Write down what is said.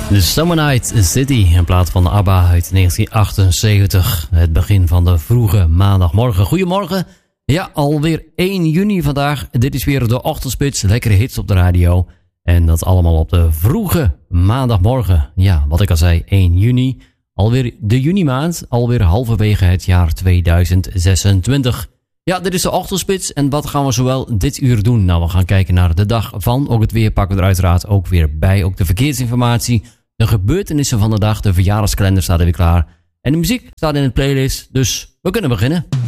The Summer Night City in plaats van de ABBA uit 1978. Het begin van de vroege maandagmorgen. Goedemorgen. Ja, alweer 1 juni vandaag. Dit is weer de ochtendspits. Lekkere hits op de radio. En dat allemaal op de vroege maandagmorgen. Ja, wat ik al zei, 1 juni. Alweer de junimaand. Alweer halverwege het jaar 2026. Ja, dit is de ochtendspits. En wat gaan we zowel dit uur doen? Nou, we gaan kijken naar de dag van. Ook het weer pakken we er uiteraard ook weer bij. Ook de verkeersinformatie. De gebeurtenissen van de dag. De verjaardagskalender staat er weer klaar. En de muziek staat in de playlist. Dus we kunnen beginnen.